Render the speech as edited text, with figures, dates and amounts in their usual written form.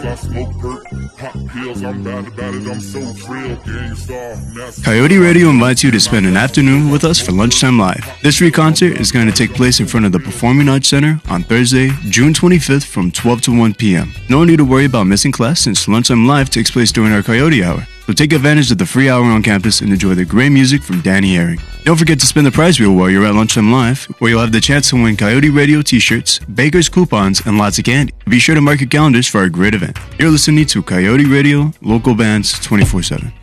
Coyote Radio invites you to spend an afternoon with us for Lunchtime Live. This free concert is going to take place in front of the Performing Arts Center on Thursday, June 25th from 12 to 1 p.m. No need to worry about missing class since Lunchtime Live takes place during our Coyote Hour. So take advantage of the free hour on campus and enjoy the great music from Danny Herring. Don't forget to spin the prize wheel while you're at Lunchtime Live, where you'll have the chance to win Coyote Radio t-shirts, Baker's coupons, and lots of candy. Be sure to mark your calendars for our great event. You're listening to Coyote Radio, local bands 24/7.